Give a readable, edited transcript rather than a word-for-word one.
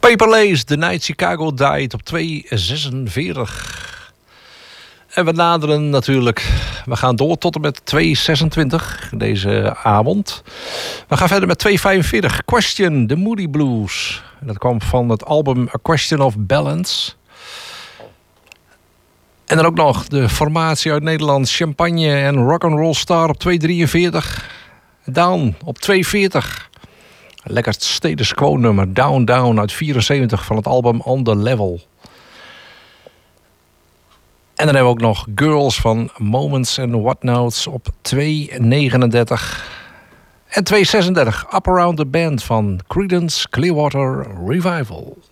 Paper Lace, The Night Chicago Died op 2:46. En we naderen natuurlijk, we gaan door tot en met 2:26 deze avond. We gaan verder met 2:45. Question, The Moody Blues. Dat kwam van het album A Question of Balance. En dan ook nog de formatie uit Nederland, Champagne en Rock'n'Roll Star op 2:43. Down op 2:40. Lekker status quo nummer, Down Down uit 74 van het album On The Level. En dan hebben we ook nog Girls van Moments and Whatnots op 2:39. En 2:36, Up Around the Band van Creedence Clearwater Revival.